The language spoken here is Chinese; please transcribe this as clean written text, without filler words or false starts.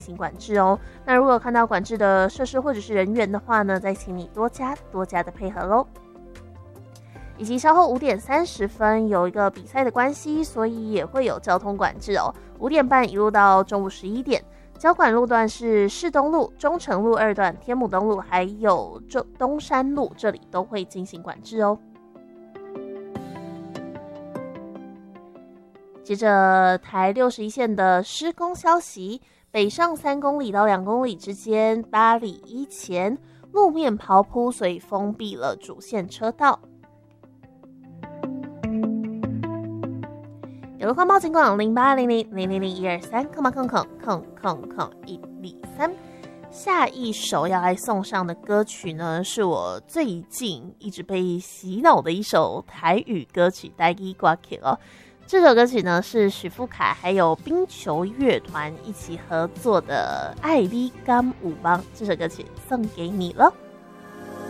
行管制哦。那如果看到管制的设施或者是人员的话呢，再请你多加的配合咯。以及稍后5点30分有一个比赛的关系，所以也会有交通管制哦。5点半一路到中午11点，交管路段是市东路、中城路2段、天母东路还有东山路，这里都会进行管制哦。接着台61线的施工消息，北上3公里到2公里之间8里1前路面刨铺，所以封闭了主线车道。有路况报警广0800000123，103。下一首要来送上的歌曲呢，是我最近一直被洗脑的一首台语歌曲，台语歌曲哦。这首歌曲呢是许富凯还有冰球乐团一起合作的《爱你敢有梦》，这首歌曲送给你了。